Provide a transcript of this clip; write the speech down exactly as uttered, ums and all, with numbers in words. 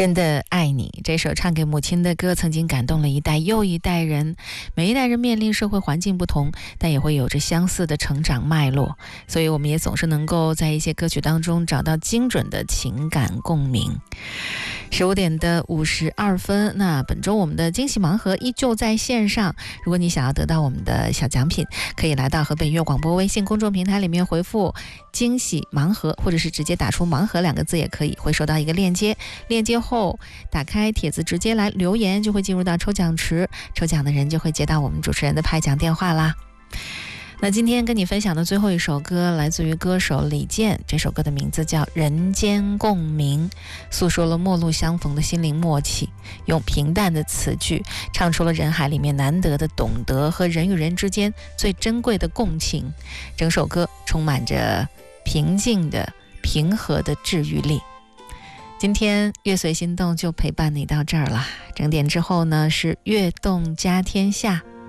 真的爱你，这首唱给母亲的歌曾经感动了一代又一代人。每一代人面临社会环境不同，但也会有着相似的成长脉络，所以我们也总是能够在一些歌曲当中找到精准的情感共鸣。十五点的五十二分，那本周我们的惊喜盲盒依旧在线上。如果你想要得到我们的小奖品，可以来到河北音乐广播微信公众平台里面回复惊喜盲盒，或者是直接打出盲盒两个字也可以，会收到一个链接，链接后打开帖子直接来留言，就会进入到抽奖池，抽奖的人就会接到我们主持人的派奖电话啦。那今天跟你分享的最后一首歌来自于歌手李健，这首歌的名字叫《人间共鸣》，诉说了陌路相逢的心灵默契，用平淡的词句唱出了人海里面难得的懂得和人与人之间最珍贵的共情。整首歌充满着平静的平和的治愈力。今天乐随心动就陪伴你到这儿了，整点之后呢是悦动家天下。